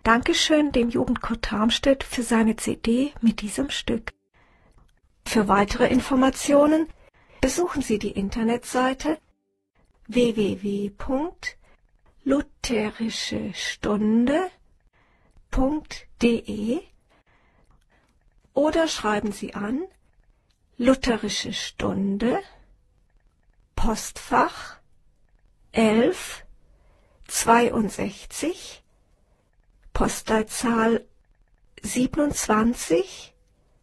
Dankeschön dem Jugendchor Tarmstedt für seine CD mit diesem Stück. Für weitere Informationen besuchen Sie die Internetseite www.lutherischestunde.de oder schreiben Sie an Lutherische Stunde, Postfach 11 62, Postleitzahl 27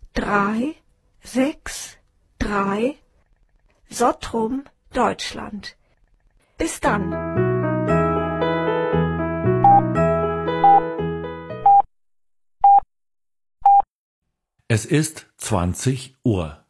363, Sottrum, Deutschland. Bis dann. Es ist 20 Uhr.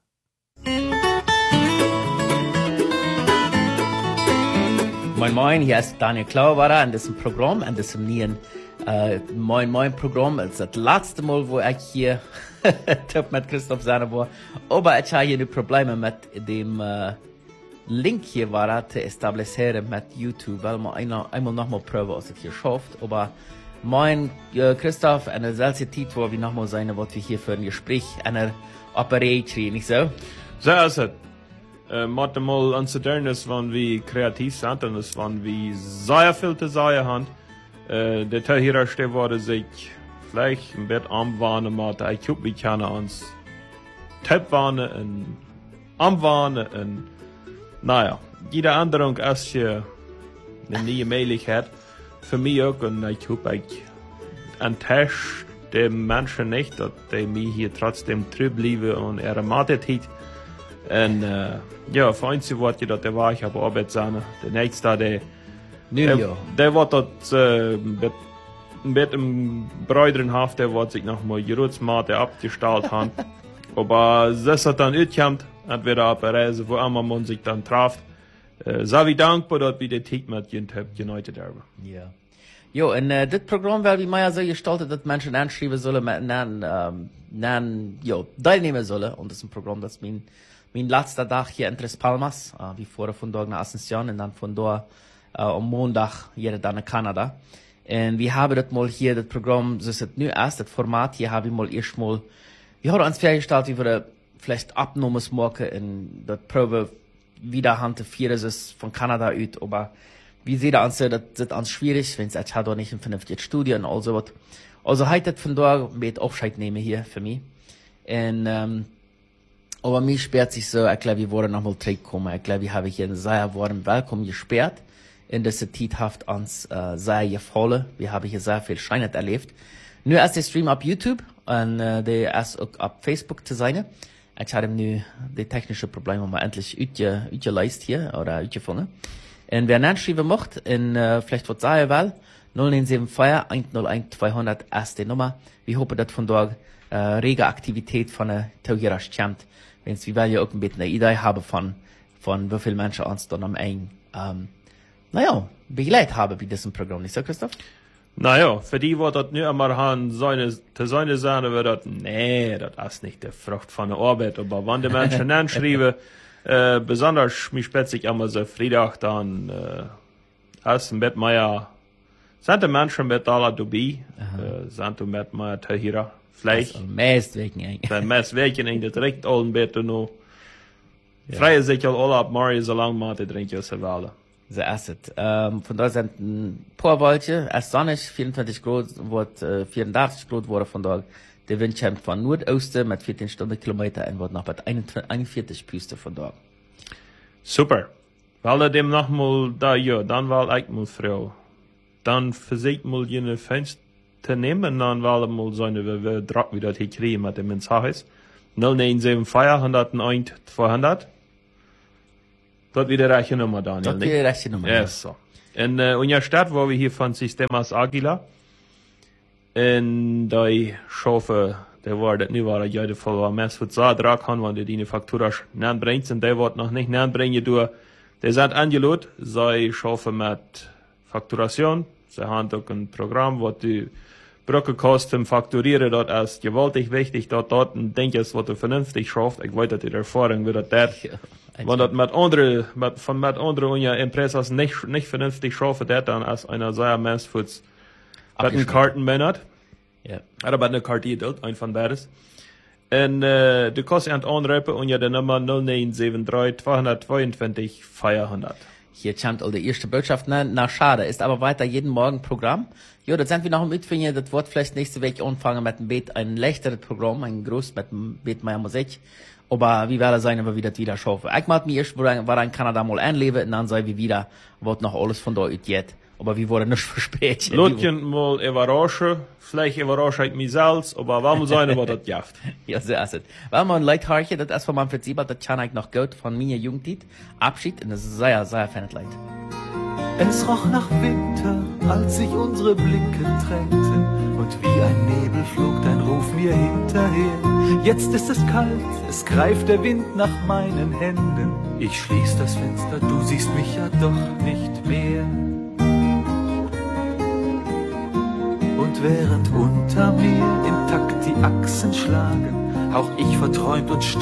Moin Moin, hier ist Daniel Klauwara an diesem Programm, an diesem neuen Moin Moin Programm. Es ist das letzte Mal, wo ich hier mit Christoph Sahne war. Aber ich habe hier die Probleme mit dem Link hier war zu establieren mit YouTube, weil man einmal nochmal prüfen, was es hier schafft. Aber mein Christoph, eine seltene Zeit, wo wir nochmal sein, was wir hier für ein Gespräch, eine Operation, nicht so? So ist es. Moeten mal anzuderen is van wie creatief zijn en is van wie sehr viel te zeggen haben. De tegenstelde worden zich vielleicht een beetje aanwanen, maar ik hoop we kunnen ons tipwanen en aanwanen en naja, jede andere als je een nieuwe mogelijkheid, für mich auch und ich hoop ik enttäuscht de mensen niet dat die mij hier trotzdem treu blijven en ermatigheid. En ja, voor eens wordt je dat de waar ik heb arbeid zijn. De nächste, der wordt dat met een bruiderenhaft, der wordt zich nog maar gerutsmate abgestalt haben. Aber das hat dann uitkomt, entweder op een reise, wo immer man sich dann trifft. Sei wie dankbar, dass wir die Zeit mit jent haben, geneutet haben. Ja. Jo, en dit Programm werden wir mal so gestaltet, dass Menschen anschreiben sollen, teilnehmen sollen. Und das ist ein Programm, das mein letzter Tag hier in Tres Palmas, wie vorher von dort nach Asunción und dann von dort am Montag hier dann in Kanada. Und wir haben das mal hier, das Programm, das ist nu erst, das Format hier haben wir mal erstmal, wir haben uns vorgestellt, wie wir vielleicht Abnahmes machen in das Probe wieder Hand vier ist von Kanada aus, aber wie seht ihr uns, das ist uns schwierig, wenn es jetzt halt auch nicht ein vernünftiges Studio und all so was. Also heute von dort mit Aufscheid nehmen hier für mich. Und, aber mir sperrt sich so, ich glaube, wir wollen nochmal zurückkommen. Ich glaube, wir haben hier einen sehr warmen Willkommen gesperrt. In dieser Zeit hat uns sehr gefallen. Wir haben hier sehr viel Schönes erlebt. Nur erst der Stream auf YouTube und der erst auch auf Facebook zu sein. Ich habe nu die technischen Probleme mal endlich utgeleist hier oder utgefunden. Und wer nachschreiben möchte, vielleicht was sagen will, 0974 101 200 erste Nummer. Wir hoffen, dass von dort rege Aktivität von der Taugierasch kommt. Wenn's wir ja auch ein bisschen eine Idee haben von wie viele Menschen uns dann am Ende, begleitet haben bei diesem Programm. Nicht so, Christoph? Naja, für die, die das nicht einmal haben, seine sagen, wird das, nee, das ist nicht die Frucht von der Arbeit. Aber wenn die Menschen anschreiben, besonders mich spätzig immer so Freitag, dann, ist ein bisschen mehr, sind die Menschen mit aller dabei, sind die mit mehr Tahira. Vielleicht. Also, meest weken eigenlijk. De meest weken eigenlijk direct al een beetje nu. Vrije zich al ab Mario so lang maar te drinken ze willen. So ist es. Von da sind ein paar Wolken, erst sonnig, 24 Grad, 84 Grad wurde von da. Der Wind kommt von Nordosten mit 14 Stundenkilometer und wird noch bei 41 Püste von da. Super. Weil er dem noch mal da, ja, dann war ich mal froh. Dann versiegt mal jene Fenster nehmen, dann war er mal so eine Druck, wie das hier kriegen mit dem ins Haus. 0974 101 200. Das wieder rechte Nummer, Daniel. Das wieder rechte Nummer. Ja, so. In unserer Stadt, wo wir hier von Sistemas Aguila, in der Schafe, der war das nicht, war ja der Fall, war mehr für zwei Drag haben, wenn die Faktura nähen bringt, und der wird noch nicht nähen bringen, der sind angelaut, sei Schafe mit Fakturation, sie haben auch ein Programm, wo die Brückenkosten fakturieren, dort ist gewaltig wichtig, dort ein Ding ist, was du vernünftig schafft, ich weiß, dass die Erfahrung wird, das wenn das mit anderen unserer Impressas nicht vernünftig schaffen, dann ist einer sehr messfutz Wat een karten benad. Ja. Oder wat een kartie doet, ein van beides. En du kannst je aan het aanrufen und ja de nummer 0973 222 400. Hier kommt all die erste Botschaft, na schade, ist aber weiter jeden Morgen Programm. Ja, das sind wir noch mitfinden, das wird vielleicht nächste Woche anfangen mit einem Bett, ein leichteres Programm, ein groß mit einem Bett mehr Musik. Aber wie wäre sein, wenn wir das wieder schaffen? Ich mag mir erst, war in Kanada mal anleben, und dann sei wir wieder, wird noch alles von da geht. Aber wir wollen nicht versprechen. Lotjen mal überraschen, vielleicht überrasche ich mich selbst, aber warum sein, was das jaft? Ja, so ist es. Weil man Leute hören, das ist von meinem Prinzip, das kann ich noch gut von meiner Jugendzeit. Abschied, und das ist sehr, sehr feines Leid. Es roch nach Winter, als sich unsere Blicke trennten, und wie ein Nebel flog dein Ruf mir hinterher. Jetzt ist es kalt, es greift der Wind nach meinen Händen. Ich schließ das Fenster, du siehst mich ja doch nicht mehr. Und während unter mir im Takt die Achsen schlagen, hauch ich verträumt und